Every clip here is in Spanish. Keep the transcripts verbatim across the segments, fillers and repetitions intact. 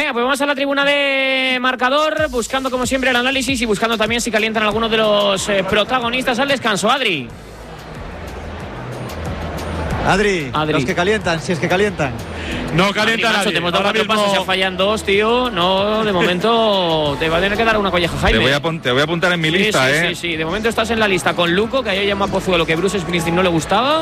Venga, pues vamos a la tribuna de marcador, buscando como siempre el análisis y buscando también si calientan algunos de los eh, protagonistas al descanso. Adri. Adri, Adri, los que calientan, si es que calientan. No calienta nadie. Te hemos dado cuatro mismo... pasos, ya fallan dos, tío. No, de momento te va a tener que dar una colleja, Jaime. Te voy a, te voy a apuntar en mi sí, lista, sí, ¿eh? Sí, sí, de momento estás en la lista con Luco, que ayer llamó a Pozuelo que Bruce Springsteen no le gustaba.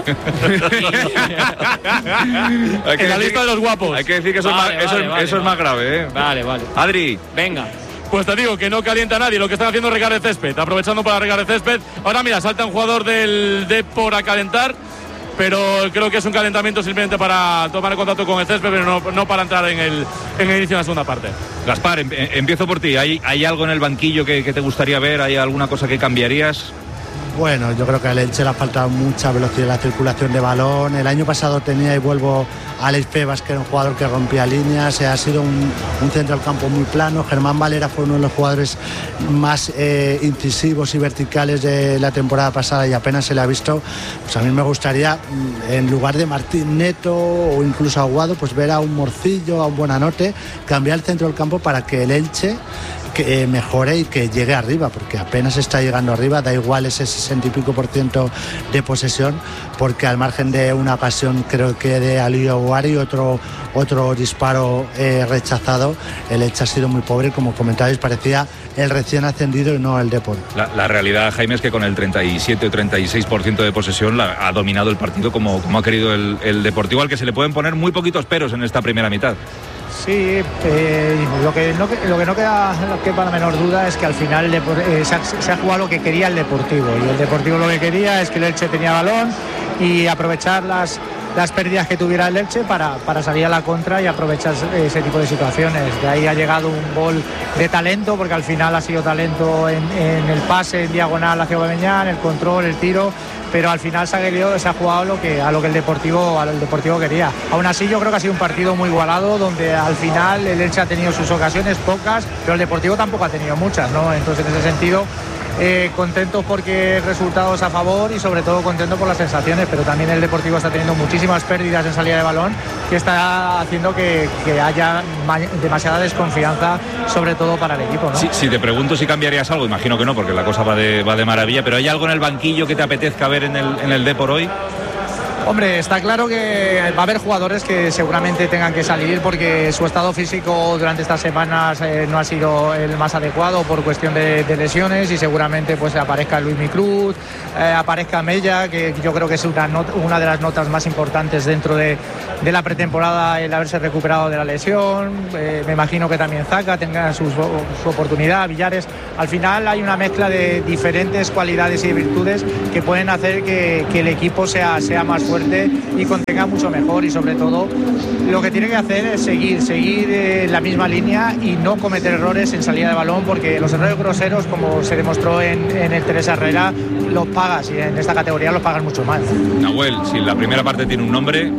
En la lista de los guapos. Hay que decir que eso, vale, es, más, vale, eso, vale, eso vale. es más grave, ¿eh? Vale, vale. Adri. Venga. Pues te digo que no calienta nadie, lo que están haciendo es regar el césped, aprovechando para regar el césped. Ahora mira, salta un jugador del Depor a calentar, pero creo que es un calentamiento simplemente para tomar el contacto con el césped, pero no, no para entrar en el, en el inicio de la segunda parte. Gaspar, em, empiezo por ti. ¿Hay, ¿Hay algo en el banquillo que, que te gustaría ver? ¿Hay alguna cosa que cambiarías? Bueno, yo creo que al Elche le ha faltado mucha velocidad en la circulación de balón. El año pasado tenía, y vuelvo, a Alex Febas, que era un jugador que rompía líneas. Ha sido un, un centro del campo muy plano. Germán Valera fue uno de los jugadores más eh, incisivos y verticales de la temporada pasada y apenas se le ha visto. Pues a mí me gustaría, en lugar de Martín Neto o incluso Aguado, pues ver a un Morcillo, a un Buenanote, cambiar el centro del campo para que el Elche que eh, mejore y que llegue arriba, porque apenas está llegando arriba. Da igual ese sesenta y pico por ciento de posesión, porque al margen de una ocasión, creo que de Ali Ouari, otro, otro disparo eh, rechazado, el Elche ha sido muy pobre. Como comentabais, parecía el recién ascendido y no el Depor. La, la realidad, Jaime, es que con el treinta y siete o treinta y seis por ciento de posesión la, ha dominado el partido como, como ha querido el, el Deportivo, al que se le pueden poner muy poquitos peros en esta primera mitad. Sí, eh, lo, que no, lo que no queda que para la menor duda es que al final el Depor, eh, se, ha, se ha jugado lo que quería el Deportivo, y el Deportivo lo que quería es que el Elche tenía balón y aprovechar las, las pérdidas que tuviera el Elche para, para salir a la contra y aprovechar ese tipo de situaciones. De ahí ha llegado un gol de talento, porque al final ha sido talento en, en el pase en diagonal hacia Aubameyang, el control, el tiro, pero al final se ha, querido, se ha jugado lo que, a lo que el Deportivo, a lo el Deportivo quería. Aún así, yo creo que ha sido un partido muy igualado, donde al final el Elche ha tenido sus ocasiones, pocas, pero el Deportivo tampoco ha tenido muchas, ¿no? Entonces, en ese sentido, eh, contentos porque el resultado es a favor y sobre todo contento por las sensaciones, pero también el Deportivo está teniendo muchísimas pérdidas en salida de balón, que está haciendo que, que haya demasiada desconfianza, sobre todo para el equipo, ¿no? Si, si te pregunto si cambiarías algo, imagino que no, porque la cosa va de, va de maravilla, pero ¿hay algo en el banquillo que te apetezca ver en el, en el Depor hoy? Hombre, está claro que va a haber jugadores que seguramente tengan que salir porque su estado físico durante estas semanas eh, no ha sido el más adecuado por cuestión de, de lesiones, y seguramente pues aparezca Luis Micruz, eh, aparezca Mella, que yo creo que es una, not- una de las notas más importantes dentro de, de la pretemporada, el haberse recuperado de la lesión. Eh, me imagino que también Zaka tenga su, su oportunidad, Villares. Al final hay una mezcla de diferentes cualidades y virtudes que pueden hacer que, que el equipo sea, sea más fuerte y contenga mucho mejor, y sobre todo lo que tiene que hacer es seguir, seguir eh, la misma línea y no cometer errores en salida de balón, porque los errores groseros, como se demostró en, en el Teresa Herrera, los pagas, y en esta categoría los pagas mucho más. Nahuel, si la primera parte tiene un nombre,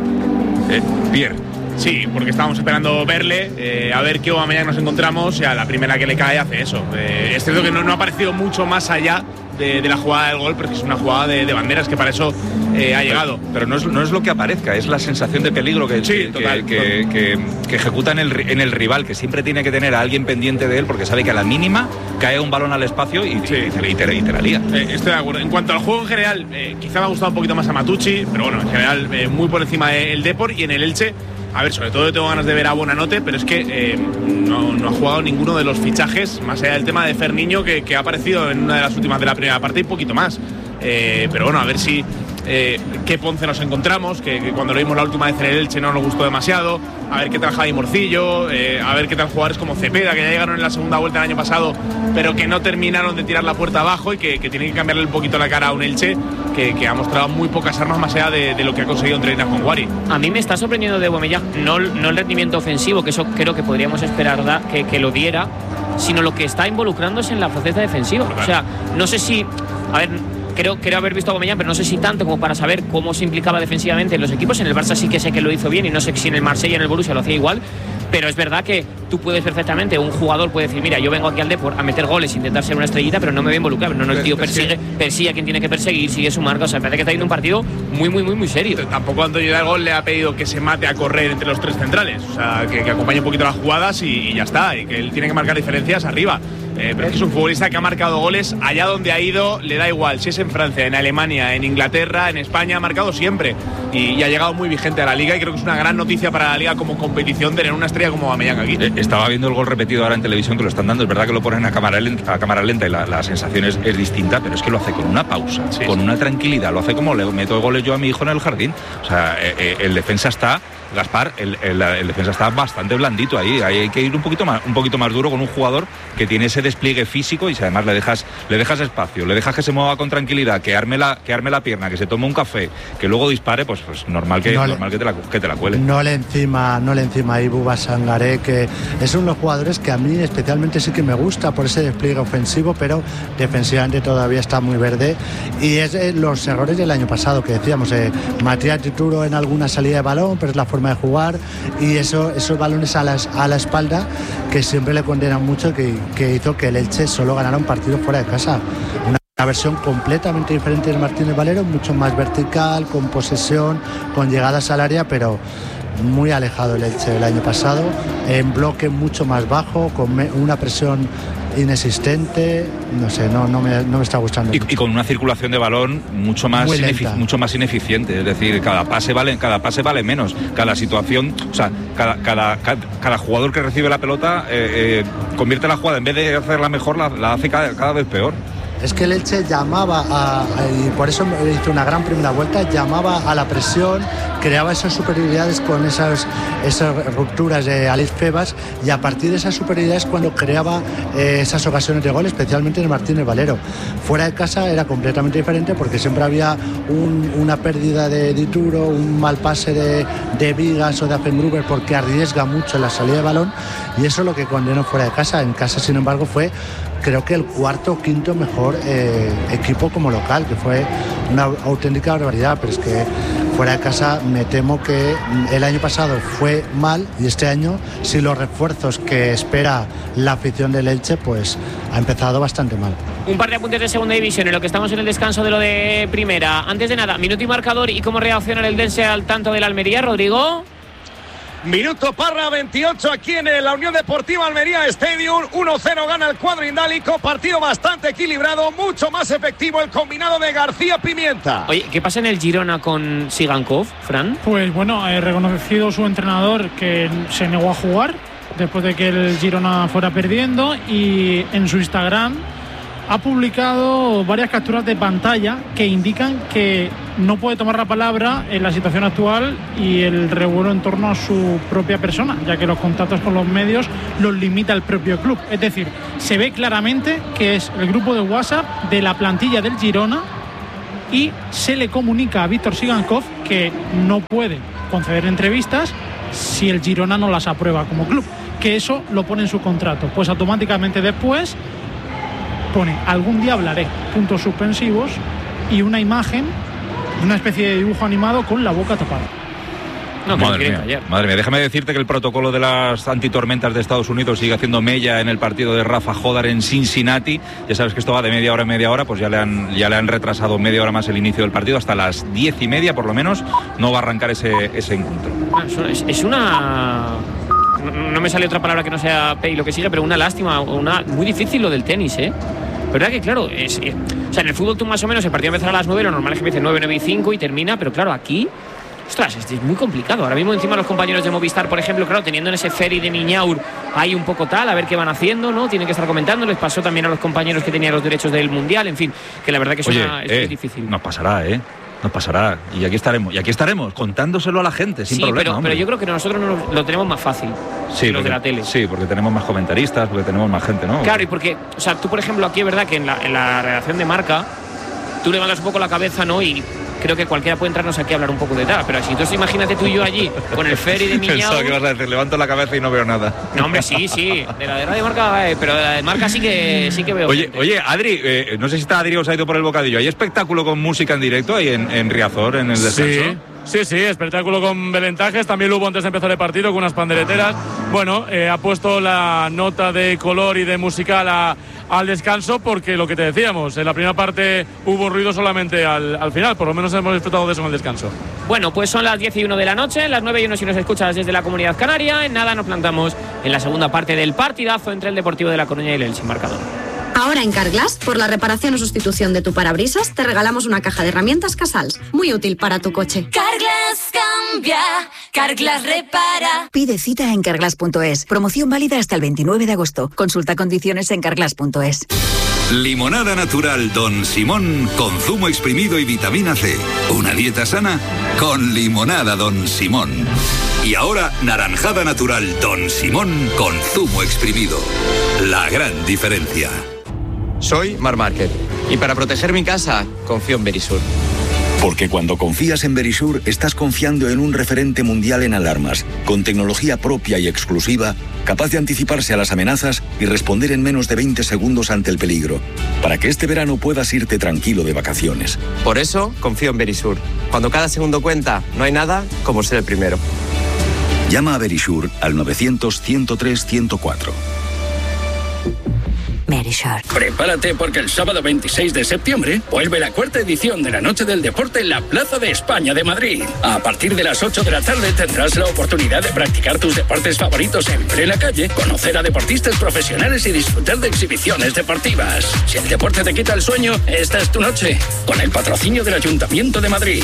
eh, Pierre. Sí, porque estábamos esperando verle, eh, a ver qué Aubameyang nos encontramos, y a la primera que le cae hace eso. Eh, es cierto que no, no ha aparecido mucho más allá de, de la jugada del gol, porque es una jugada de, de banderas que para eso eh, ha llegado. Pero no es, no es lo que aparezca, es la sensación de peligro que, sí, que, total, que, total. que, que ejecuta en el, en el rival, que siempre tiene que tener a alguien pendiente de él, porque sabe que a la mínima cae un balón al espacio y, sí. y, te, y, te, y te la lía. Eh, estoy de acuerdo. En cuanto al juego en general, eh, quizá me ha gustado un poquito más a Matucci, pero bueno, en general eh, muy por encima del Depor. Y en el Elche, a ver, sobre todo tengo ganas de ver a Buenanote, pero es que eh, no, no ha jugado ninguno de los fichajes, más allá del tema de Ferniño, que, que ha aparecido en una de las últimas de la primera parte y un poquito más. Eh, pero bueno, a ver si eh, qué Ponce nos encontramos, que, que cuando lo vimos la última vez en el Elche no nos gustó demasiado. A ver qué tal Javi Morcillo, eh, a ver qué tal jugadores como Cepeda, que ya llegaron en la segunda vuelta el año pasado, pero que no terminaron de tirar la puerta abajo, y que, que tienen que cambiarle un poquito la cara a un Elche que, que ha mostrado muy pocas armas más allá de, de lo que ha conseguido entre líneas con Guari. A mí me está sorprendiendo de Aubameyang, no, no el rendimiento ofensivo, que eso creo que podríamos esperar da, que, que lo diera, sino lo que está involucrándose en la faceta defensiva. Claro. O sea, no sé si, a ver, creo, creo haber visto a Aubameyang, pero no sé si tanto como para saber cómo se implicaba defensivamente en los equipos. En el Barça sí que sé que lo hizo bien y no sé si en el Marsella y en el Borussia lo hacía igual. Pero es verdad que tú puedes perfectamente, un jugador puede decir, mira, yo vengo aquí al Depor a meter goles, intentar ser una estrellita, pero no me voy a involucrar. No, no, el tío persigue, persigue a quien tiene que perseguir, sigue su marca. O sea, parece que está yendo un partido muy, muy, muy, muy serio. Tampoco Antonio Hidalgo le ha pedido que se mate a correr entre los tres centrales. O sea, que, que acompañe un poquito las jugadas y, y ya está. Y que él tiene que marcar diferencias arriba. Eh, pero es que es un futbolista que ha marcado goles allá donde ha ido, le da igual, si es en Francia, en Alemania, en Inglaterra, en España, ha marcado siempre y, y ha llegado muy vigente a la Liga y creo que es una gran noticia para la Liga como competición tener una estrella como Aubameyang aquí. Eh, estaba viendo el gol repetido ahora en televisión que lo están dando, es verdad que lo ponen a cámara lenta, a cámara lenta y la, la sensación es, es distinta, pero es que lo hace con una pausa, sí, con sí. una tranquilidad, lo hace como le meto goles yo a mi hijo en el jardín. O sea, eh, eh, el defensa está... Gaspar, el, el, el defensa está bastante blandito ahí. Ahí hay que ir un poquito más, un poquito más duro con un jugador que tiene ese despliegue físico y si además le dejas, le dejas espacio, le dejas que se mueva con tranquilidad, que arme la, que arme la pierna, que se tome un café, que luego dispare, pues, pues normal que, no normal le, que, te la, que te la cuele. No le encima, no le encima a Ibu Basangaré, que es uno de los jugadores que a mí especialmente sí que me gusta por ese despliegue ofensivo, pero defensivamente todavía está muy verde. Y es eh, los errores del año pasado que decíamos, eh, Matías Tituro en alguna salida de balón, pero es la forma de jugar y eso, esos balones a la, a la espalda que siempre le condenan mucho, que, que hizo que el Elche solo ganara un partido fuera de casa. Una, una versión completamente diferente del Martínez Valero, mucho más vertical, con posesión, con llegadas al área, pero muy alejado el Elche del año pasado, en bloque mucho más bajo, con me, una presión inexistente, no sé, no, no, me, no me está gustando. Y, y con una circulación de balón mucho más, inefic mucho más ineficiente, es decir, cada pase vale, cada pase vale menos, cada situación, o sea, cada, cada, cada, cada jugador que recibe la pelota eh, eh, convierte la jugada, en vez de hacerla mejor, la, la hace cada, cada vez peor. Es que el Elche llamaba a, y por eso hizo una gran primera vuelta, llamaba a la presión, creaba esas superioridades con esas, esas rupturas de Alex Febas y a partir de esas superioridades cuando creaba eh, esas ocasiones de gol, especialmente en el Martínez Valero. Fuera de casa era completamente diferente porque siempre había un, una pérdida de Dituro, un mal pase de, de Vigas o de Affengruber porque arriesga mucho en la salida de balón y eso es lo que condenó fuera de casa. En casa, sin embargo, fue creo que el cuarto o quinto mejor eh, equipo como local, que fue una auténtica barbaridad, pero es que fuera de casa me temo que el año pasado fue mal y este año, si los refuerzos que espera la afición del Elche, pues ha empezado bastante mal. Un par de apuntes de segunda división en lo que estamos en el descanso de lo de primera. Antes de nada, minuto y marcador y cómo reacciona el Elche al tanto de la Almería, Rodrigo. Minuto Parra, veintiocho aquí en la Unión Deportiva Almería Stadium. uno cero gana el cuadro indálico. Partido bastante equilibrado, mucho más efectivo el combinado de García Pimienta. Oye, ¿qué pasa en el Girona con Sigankov, Fran? Pues bueno, ha reconocido su entrenador que se negó a jugar después de que el Girona fuera perdiendo y en su Instagram ha publicado varias capturas de pantalla que indican que no puede tomar la palabra en la situación actual y el revuelo en torno a su propia persona, ya que los contactos con los medios los limita el propio club. Es decir, se ve claramente que es el grupo de WhatsApp de la plantilla del Girona y se le comunica a Víctor Sigankov que no puede conceder entrevistas si el Girona no las aprueba como club, que eso lo pone en su contrato. Pues automáticamente después pone algún día hablaré, puntos suspensivos y una imagen, una especie de dibujo animado con la boca tapada. No, madre mía, madre mía, déjame decirte que el protocolo de las antitormentas de Estados Unidos sigue haciendo mella en el partido de Rafa Jodar en Cincinnati. Ya sabes que esto va de media hora a media hora, pues ya le han, ya le han retrasado media hora más el inicio del partido, hasta las diez y media por lo menos no va a arrancar ese, ese encuentro. Es, es una... No me sale otra palabra que no sea pay lo que sigue, pero una lástima, una muy difícil lo del tenis, ¿eh? ¿Verdad que claro? Es, es, o sea, en el fútbol tú más o menos el partido empezará a las nueve, lo normal es que empiece nueve, nueve y cinco y termina, pero claro, aquí, ostras, es, es muy complicado. Ahora mismo encima los compañeros de Movistar, por ejemplo, claro, teniendo en ese ferry de Miñaur hay un poco tal, a ver qué van haciendo, ¿no? Tienen que estar comentando, les pasó también a los compañeros que tenían los derechos del Mundial, en fin, que la verdad que es, Oye, una, es eh, muy difícil. Nos pasará, ¿eh? Nos pasará. Y aquí estaremos. Y aquí estaremos contándoselo a la gente, sin sí, problema. Pero, pero yo creo que nosotros no lo, lo tenemos más fácil. Sí, que los porque, de la tele. Sí, porque tenemos más comentaristas, porque tenemos más gente, ¿no? Claro, y porque, o sea, tú, por ejemplo, aquí es verdad que en la, en la redacción de Marca, tú levantas un poco la cabeza, ¿no? Y creo que cualquiera puede entrarnos aquí a hablar un poco de tal. Pero si entonces imagínate tú y yo allí, con el Ferry de Miñao. Pensaba que ibas a decir, levanto la cabeza y no veo nada. No, hombre, sí, sí. De la de Radio Marca, eh, pero de la de Marca sí que, sí que veo. Oye, gente. oye, Adri, eh, no sé si está Adri o se ha ido por el bocadillo. ¿Hay espectáculo con música en directo ahí en, en Riazor, en el descanso? Sí. Sí, sí, espectáculo con Belentajes. También lo hubo antes de empezar el partido con unas pandereteras. Bueno, eh, ha puesto la nota de color y de musical a, al descanso porque lo que te decíamos, en la primera parte hubo ruido solamente al, al final. Por lo menos hemos disfrutado de eso en el descanso. Bueno, pues son las diez y uno de la noche, las nueve y uno si nos escuchas desde la Comunidad Canaria. En nada nos plantamos en la segunda parte del partidazo entre el Deportivo de La Coruña y el Elche marcador. Ahora en Carglass, por la reparación o sustitución de tu parabrisas, te regalamos una caja de herramientas Casals, muy útil para tu coche. Carglass cambia, Carglass repara. Pide cita en carglass punto es. Promoción válida hasta el veintinueve de agosto. Consulta condiciones en carglass punto es. Limonada natural Don Simón con zumo exprimido y vitamina C. Una dieta sana con limonada Don Simón. Y ahora naranjada natural Don Simón con zumo exprimido. La gran diferencia. Soy Mar Márquez y para proteger mi casa confío en Verisur. Porque cuando confías en Verisur estás confiando en un referente mundial en alarmas, con tecnología propia y exclusiva, capaz de anticiparse a las amenazas y responder en menos de veinte segundos ante el peligro, para que este verano puedas irte tranquilo de vacaciones. Por eso confío en Verisur. Cuando cada segundo cuenta, no hay nada como ser el primero. Llama a Verisur al novecientos, ciento tres, ciento cuatro. Verisur. Prepárate porque el sábado veintiséis de septiembre vuelve la cuarta edición de la Noche del Deporte en la Plaza de España de Madrid. A partir de las ocho de la tarde tendrás la oportunidad de practicar tus deportes favoritos en plena calle, conocer a deportistas profesionales y disfrutar de exhibiciones deportivas. Si el deporte te quita el sueño, esta es tu noche, con el patrocinio del Ayuntamiento de Madrid.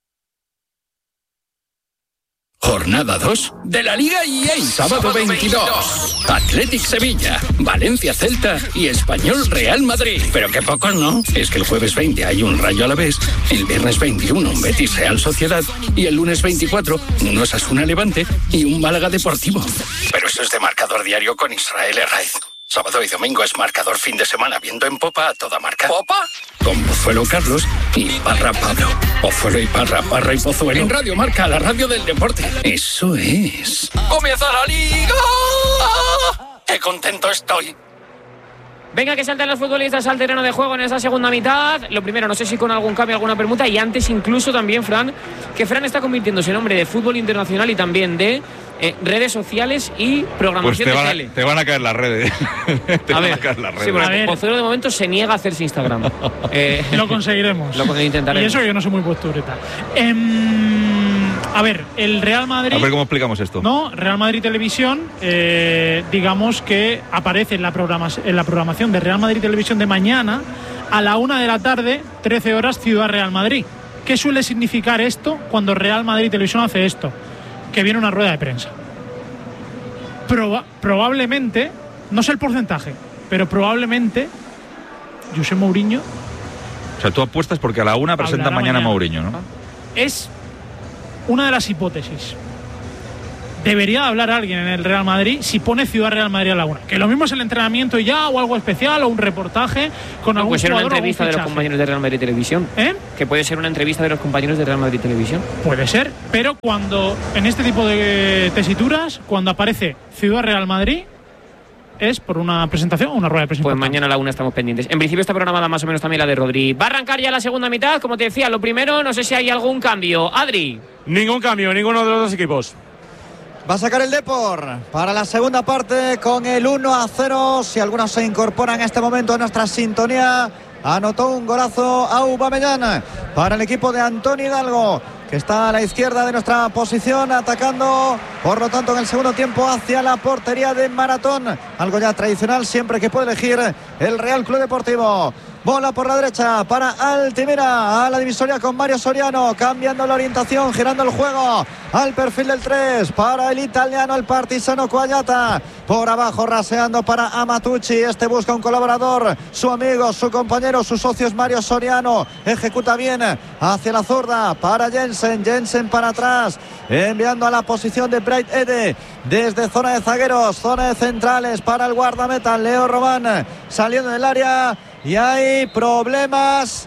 Jornada dos de la Liga E A. Sábado veintidós. Athletic Sevilla, Valencia Celta y Español Real Madrid. Pero qué poco, ¿no? Es que el jueves veinte hay un Rayo Alavés, el viernes veintiuno un Betis Real Sociedad y el lunes veinticuatro un Osasuna Levante y un Málaga Deportivo. Pero eso es de marcador diario con Israel Herraiz. Sábado y domingo es marcador fin de semana, viendo en Popa a toda marca. ¿Popa? Con Pozuelo Carlos y Parra Pablo. Pozuelo y Parra, Parra y Pozuelo. En Radio Marca, la radio del deporte. Eso es. ¡Comienza la Liga! ¡Qué contento estoy! Venga, que salten los futbolistas al terreno de juego en esa segunda mitad. Lo primero, no sé si con algún cambio, alguna permuta. Y antes incluso también, Fran, que Fran está convirtiéndose en hombre de fútbol internacional y también de eh, redes sociales y programación pues te de van tele. A, te van a caer las redes. te a van ver, a caer las redes. Sí, bueno, Pozuelo de momento se niega a hacerse Instagram. eh, lo conseguiremos. Lo intentaremos. Y eso que yo no soy muy postureta. Eh, A ver, el Real Madrid... A ver cómo explicamos esto. No, Real Madrid Televisión, eh, digamos que aparece en la, programación, en la programación de Real Madrid Televisión de mañana a la una de la tarde, trece horas, Ciudad Real Madrid. ¿Qué suele significar esto cuando Real Madrid Televisión hace esto? Que viene una rueda de prensa. Proba- probablemente, no sé el porcentaje, pero probablemente José Mourinho... O sea, tú apuestas porque a la una presenta mañana, mañana Mourinho, ¿no? Es... una de las hipótesis. Debería hablar alguien en el Real Madrid si pone Ciudad Real Madrid a la una. Que lo mismo es el entrenamiento y ya, o algo especial, o un reportaje con no, algún puede ser una jugador entrevista de los compañeros de Real Madrid Televisión. ¿Eh? Que puede ser una entrevista de los compañeros de Real Madrid Televisión. Puede ser, pero cuando en este tipo de tesituras, cuando aparece Ciudad Real Madrid, es por una presentación o una rueda de presentación. Pues mañana a la una estamos pendientes. En principio está programada más o menos también la de Rodri. Va a arrancar ya la segunda mitad, como te decía, lo primero, no sé si hay algún cambio. Adri. Ningún cambio, ninguno de los dos equipos. Va a sacar el Depor para la segunda parte con el uno a cero. Si algunos se incorporan en este momento a nuestra sintonía, anotó un golazo Aubameyang para el equipo de Antonio Hidalgo, que está a la izquierda de nuestra posición, atacando, por lo tanto, en el segundo tiempo hacia la portería de Maratón. Algo ya tradicional siempre que puede elegir el Real Club Deportivo. Bola por la derecha para Altimira, a la divisoria con Mario Soriano, cambiando la orientación, girando el juego al perfil del tres para el italiano, el partisano Coagliata. Por abajo raseando para Amatucci, este busca un colaborador, su amigo, su compañero, su socio es Mario Soriano. Ejecuta bien hacia la zurda para Jensen, Jensen para atrás, enviando a la posición de Bright Ede desde zona de zagueros, zona de centrales para el guardameta Leo Román, saliendo del área. Y hay problemas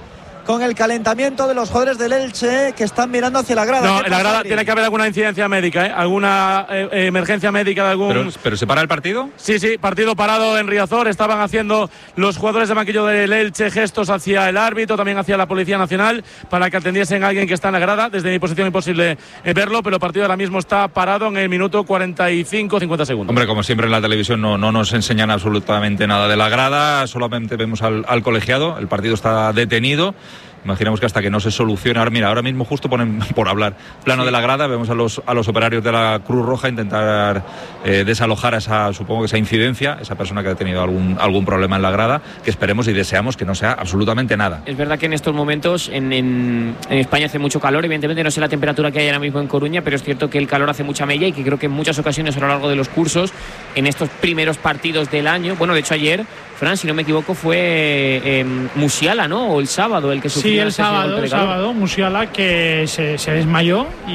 con el calentamiento de los jugadores del Elche que están mirando hacia la grada. No, en la grada tiene que haber alguna incidencia médica, ¿eh? alguna eh, emergencia médica de algún... ¿Pero, ¿Pero se para el partido? Sí, sí, partido parado en Riazor. Estaban haciendo los jugadores de banquillo del Elche gestos hacia el árbitro, también hacia la Policía Nacional, para que atendiesen a alguien que está en la grada. Desde mi posición imposible verlo, pero el partido ahora mismo está parado en el minuto cuarenta y cinco cincuenta segundos. Hombre, como siempre en la televisión no, no nos enseñan absolutamente nada de la grada, solamente vemos al, al colegiado. El partido está detenido. Imaginamos que hasta que no se solucione. Ahora, mira, ahora mismo justo ponen por hablar plano sí. de la grada, vemos a los, a los operarios de la Cruz Roja intentar eh, desalojar a esa, supongo que esa incidencia, esa persona que ha tenido algún, algún problema en la grada, que esperemos y deseamos que no sea absolutamente nada. Es verdad que en estos momentos en, en, en España hace mucho calor, evidentemente no sé la temperatura que hay ahora mismo en Coruña, pero es cierto que el calor hace mucha mella y que creo que en muchas ocasiones a lo largo de los cursos, en estos primeros partidos del año, bueno, de hecho ayer, Fran, si no me equivoco, fue eh, Musiala, ¿no? O el sábado el que sufrió. Sí, el sábado, el sábado, Musiala que se, se desmayó y,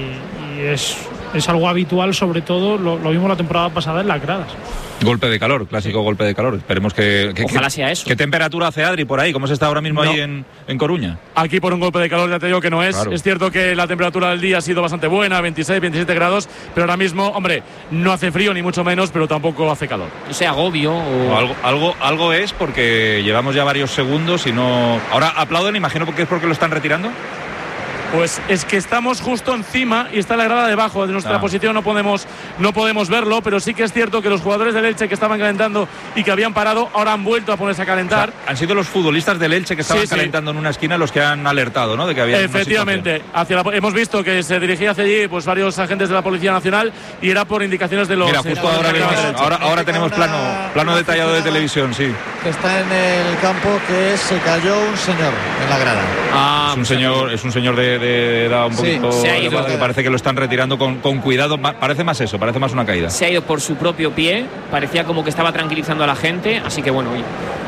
y es, es algo habitual, sobre todo, lo, lo vimos la temporada pasada en las gradas. Golpe de calor, clásico sí. golpe de calor. Esperemos que, que ojalá que, sea eso. ¿Qué temperatura hace Adri por ahí? ¿Cómo se está ahora mismo no. ahí en, en Coruña? Aquí por un golpe de calor ya te digo que no es. Claro. Es cierto que la temperatura del día ha sido bastante buena, veintiséis, veintisiete grados, pero ahora mismo, hombre, no hace frío ni mucho menos, pero tampoco hace calor. Ese agobio o... o algo, algo, algo es porque llevamos ya varios segundos y no... Ahora aplauden, imagino que es porque lo están retirando. Pues es que estamos justo encima y está la grada debajo de nuestra ah. posición, no podemos, no podemos verlo, pero sí que es cierto que los jugadores del Elche que estaban calentando y que habían parado, ahora han vuelto a ponerse a calentar. O sea, han sido los futbolistas del Elche que estaban sí, calentando sí. en una esquina los que han alertado, ¿no? De que había efectivamente, hacia la, hemos visto que se dirigía hacia allí pues varios agentes de la Policía Nacional y era por indicaciones de los... Mira, justo ahora, vemos, ahora, ahora tenemos plano, plano detallado de televisión, sí. Que está en el campo, que se cayó un señor en la grada. Ah, es un señor, es un señor de, de edad un poquito sí, se ha ido, que parece que lo están retirando con, con cuidado. Parece más eso, parece más una caída. Se ha ido por su propio pie, parecía como que estaba tranquilizando a la gente, así que bueno,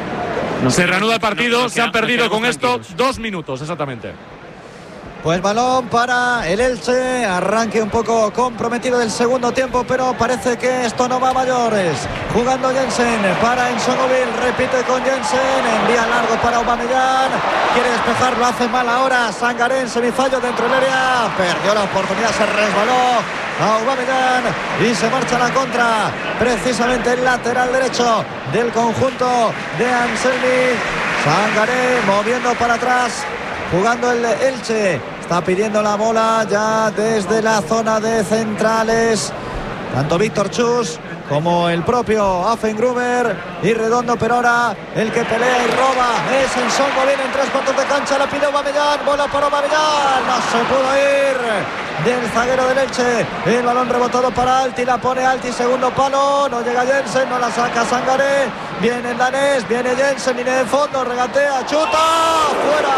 no se reanuda el partido, no, se han perdido con esto dos minutos exactamente. Pues balón para el Elche, arranque un poco comprometido del segundo tiempo, pero parece que esto no va a mayores. Jugando Jensen para Ensongovil, repite con Jensen, envía largo para Aubameyang, quiere despejar, lo hace mal ahora Sangaré en semifallo dentro del área, perdió la oportunidad, se resbaló Aubameyang y se marcha a la contra, precisamente el lateral derecho del conjunto de Anselmi. Sangaré moviendo para atrás, jugando el Elche, está pidiendo la bola ya desde la zona de centrales, tanto Víctor Chus como el propio Affengruber y Redondo, pero ahora el que pelea y roba es Ensongovil en tres cuartos de cancha, la pide Aubameyang, bola para Aubameyang, no se pudo ir del zaguero del Elche, el balón rebotado para Alti, la pone Alti, segundo palo, no llega Jensen, no la saca Sangaré, viene el danés, viene Jensen, viene de fondo, regatea, chuta, fuera.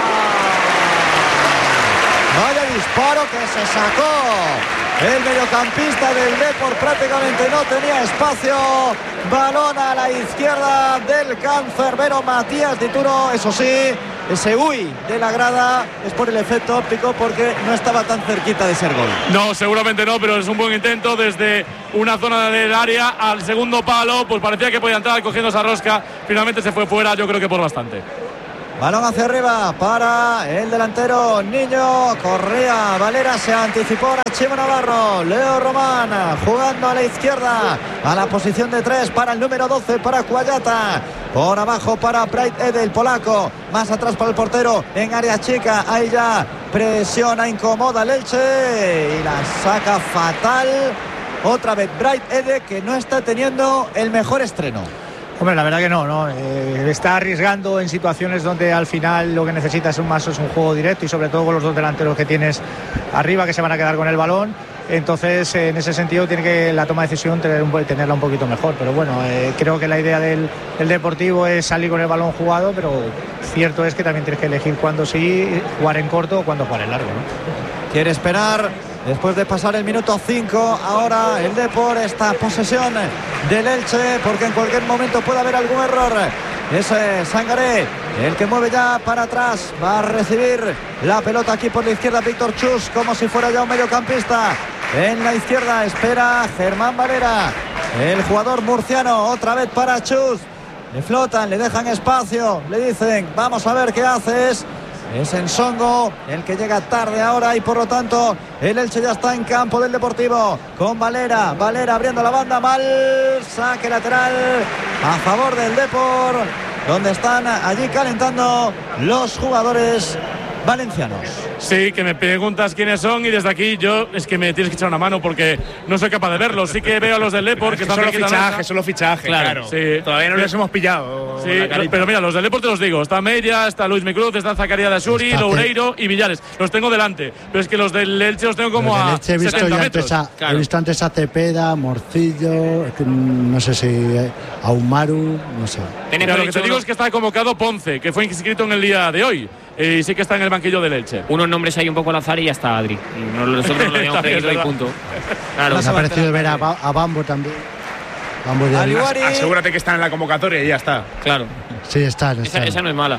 Vaya disparo que se sacó el mediocampista del Depor, prácticamente no tenía espacio, balón a la izquierda del cancerbero Matías Dituro, eso sí, ese uy de la grada es por el efecto óptico porque no estaba tan cerquita de ser gol. No, seguramente no, pero es un buen intento desde una zona del área al segundo palo, pues parecía que podía entrar cogiendo esa rosca, finalmente se fue fuera, yo creo que por bastante. Balón hacia arriba para el delantero Niño Correa. Valera se anticipó a Chimo Navarro. Leo Román jugando a la izquierda, a la posición de tres para el número doce para Cuayata. Por abajo para Bright Ede, el polaco. Más atrás para el portero en área chica. Ahí ya presiona, incomoda el Elche y la saca fatal. Otra vez Bright Ede, que no está teniendo el mejor estreno. Hombre, la verdad que no, ¿no? Eh, está arriesgando en situaciones donde al final lo que necesita es un más es un juego directo y sobre todo con los dos delanteros que tienes arriba que se van a quedar con el balón. Entonces, en ese sentido, tiene que la toma de decisión tener un, tenerla un poquito mejor. Pero bueno, eh, creo que la idea del, del Deportivo es salir con el balón jugado, pero cierto es que también tienes que elegir cuándo sí jugar en corto o cuándo jugar en largo, ¿no? Quiere esperar. Después de pasar el minuto cinco, ahora el Depor, esta posesión del Elche, porque en cualquier momento puede haber algún error. Es eh, Sangaré el que mueve ya para atrás, va a recibir la pelota aquí por la izquierda Víctor Chus, como si fuera ya un mediocampista. En la izquierda espera Germán Valera, el jugador murciano, otra vez para Chus. Le flotan, le dejan espacio, le dicen, vamos a ver qué haces. Es Ensongo el que llega tarde ahora y por lo tanto el Elche ya está en campo del Deportivo con Valera. Valera abriendo la banda, mal saque lateral a favor del Depor, donde están allí calentando los jugadores valencianos. Sí, que me preguntas quiénes son y desde aquí yo es que me tienes que echar una mano porque no soy capaz de verlos. Sí que veo a los del Depor que están solo fichaje, solo fichaje, claro. claro. Sí. Todavía no les hemos pillado. Sí, pero mira, los del Depor te los digo. Está Mella, está Luis Micruz, está Zacarías de Asuri, está Loureiro y Villares. Los tengo delante. Pero es que los del Elche los tengo como a Elche he visto setenta ya metros. Antes a, claro. He visto antes a Cepeda, Morcillo, no sé si a Umaru, no sé. Mira, lo que te digo es que está convocado Ponce, que fue inscrito en el día de hoy. Y sí que está en el banquillo del Elche. Unos nombres ahí un poco al azar y ya está Adri. Y nosotros lo habíamos creído y punto. Claro. Me ha parecido ver a, a Bambo también. Bambo de Asegúrate que está en la convocatoria y ya está. Claro. Sí, está. está. Esa, esa no es mala.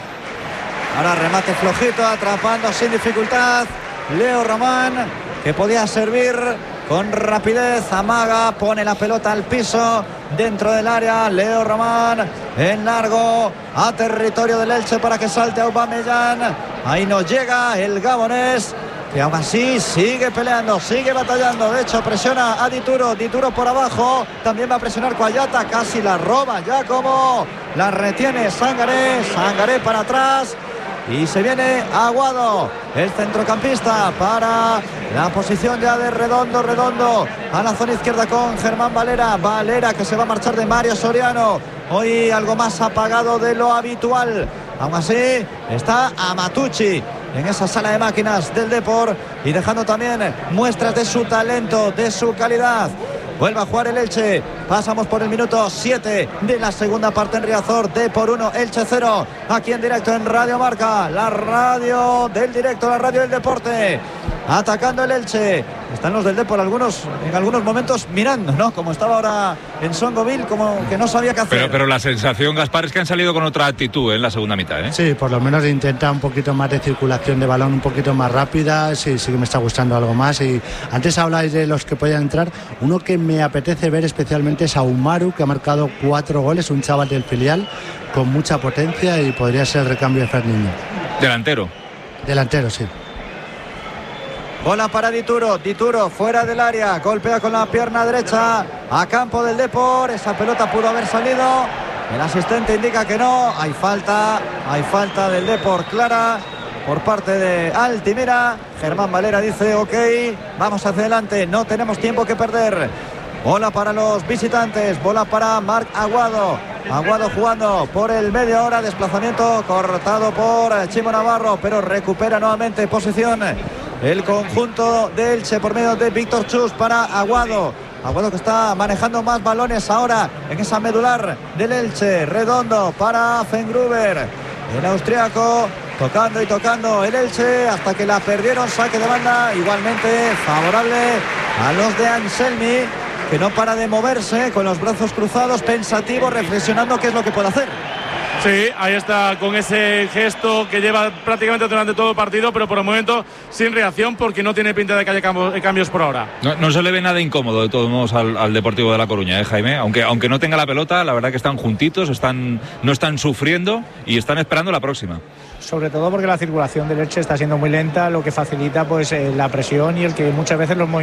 Ahora remate flojito, atrapando sin dificultad Leo Román, que podía servir con rapidez. Amaga, pone la pelota al piso dentro del área. Leo Román en largo a territorio del Elche para que salte Aubameyang. Ahí no llega el gabonés, que aún así sigue peleando, sigue batallando. De hecho presiona a Dituro, Dituro por abajo, también va a presionar Coayata, casi la roba ya como la retiene Sangaré. Sangaré para atrás y se viene Aguado, el centrocampista, para la posición ya de Redondo. Redondo a la zona izquierda con Germán Valera. Valera que se va a marchar de Mario Soriano, hoy algo más apagado de lo habitual. Aún así está Amatucci en esa sala de máquinas del Depor y dejando también muestras de su talento, de su calidad. Vuelve a jugar el Elche. Pasamos por el minuto siete de la segunda parte en Riazor. Depor uno, Elche cero. Aquí en directo en Radio Marca, la radio del directo, la radio del deporte. Atacando el Elche. Están los del Depor algunos, en algunos momentos mirando, ¿no? Como estaba ahora en Songoville, como que no sabía qué hacer. Pero, pero la sensación, Gaspar, es que han salido con otra actitud en la segunda mitad, ¿eh? Sí, por lo menos intenta un poquito más de circulación de balón, un poquito más rápida. Sí, sí que me está gustando algo más. Y antes habláis de los que podían entrar. Uno que me apetece ver especialmente es a Umaru, que ha marcado cuatro goles, un chaval del filial con mucha potencia y podría ser el recambio de Ferniño. Delantero. Delantero, sí. Bola para Dituro, Dituro fuera del área, golpea con la pierna derecha a campo del Depor. Esa pelota pudo haber salido, el asistente indica que no. Hay falta, hay falta del Depor clara por parte de Altimira. Germán Valera dice ok, vamos hacia adelante, no tenemos tiempo que perder. Bola para los visitantes, bola para Marc Aguado. Aguado jugando por el medio hora, desplazamiento cortado por Chimo Navarro, pero recupera nuevamente posición el conjunto de Elche por medio de Víctor Chus para Aguado. Aguado que está manejando más balones ahora en esa medular del Elche. Redondo para Fengruber, el austriaco, tocando y tocando el Elche hasta que la perdieron. Saque de banda igualmente favorable a los de Anselmi, que no para de moverse con los brazos cruzados, pensativo, reflexionando qué es lo que puede hacer. Sí, ahí está con ese gesto que lleva prácticamente durante todo el partido, pero por el momento sin reacción porque no tiene pinta de que haya cambios por ahora. No, no se le ve nada incómodo de todos modos al, al Deportivo de La Coruña, ¿eh, Jaime? Aunque, aunque no tenga la pelota, la verdad que están juntitos, están, no están sufriendo y están esperando la próxima. Sobre todo porque la circulación del Elche está siendo muy lenta, lo que facilita pues eh, la presión y el que muchas veces los movimientos